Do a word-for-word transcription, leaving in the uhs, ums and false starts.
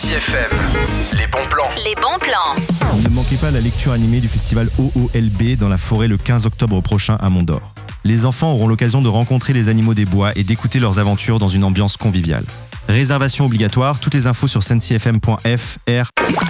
T F M, les bons plans. Les bons plans. Ne manquez pas la lecture animée du festival O O L B dans la forêt le quinze octobre prochain à Mont d'Or. Les enfants auront l'occasion de rencontrer les animaux des bois et d'écouter leurs aventures dans une ambiance conviviale. Réservation obligatoire, toutes les infos sur sncfm point f r.